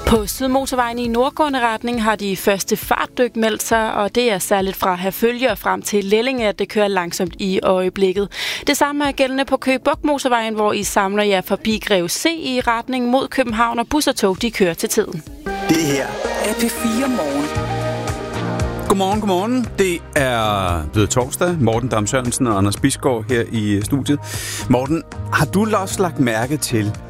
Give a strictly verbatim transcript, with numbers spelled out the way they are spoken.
På Sydmotorvejen i nordgående retning har de første fartdyk meldt sig, og det er særligt fra Herfølge og frem til Lellinge, at det kører langsomt i øjeblikket. Det samme er gældende på Køge Bugt Motorvejen, hvor I samler jer forbi Greve C i retning mod København, og bus og tog de kører til tiden. Det her er P fire Morgen. Godmorgen, godmorgen. Det er blevet torsdag. Morten Dam Sørensen og Anders Bisgaard her i studiet. Morten, har du også lagt mærke til,